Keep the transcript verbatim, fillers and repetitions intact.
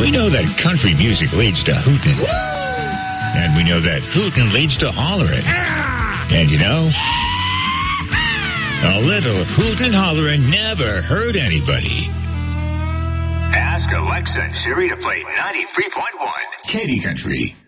We know that country music leads to hootin'. And we know that hootin' leads to hollerin'. And you know, a little hootin' and hollerin' never hurt anybody. Ask Alexa and Siri to play ninety-three point one Katy Country.